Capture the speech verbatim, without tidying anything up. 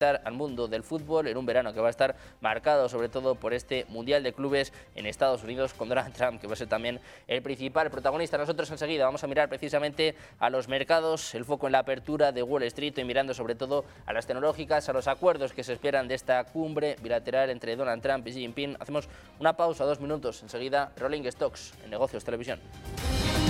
al mundo del fútbol en un verano que va a estar marcado sobre todo por este Mundial de Clubes en Estados Unidos con Donald Trump, que va a ser también el principal protagonista. Nosotros enseguida vamos a mirar precisamente a los mercados, el foco en la apertura de Wall Street y mirando sobre todo a las tecnológicas, a los acuerdos que se esperan de esta cumbre bilateral entre Donald Trump y Xi Jinping. Hacemos una pausa, dos minutos, enseguida Rolling Stocks en Negocios Televisión.